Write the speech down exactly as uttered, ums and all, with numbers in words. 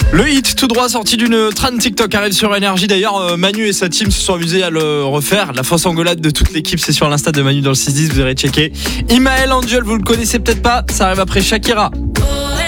Le hit tout droit sorti d'une trend TikTok arrive sur Énergie. D'ailleurs, Manu et sa team se sont amusés à le refaire. La fausse engueulade de toute l'équipe, c'est sur l'Insta de Manu dans le six dix, vous irez checker. Imael Angel, vous le connaissez peut-être pas, ça arrive après Shakira.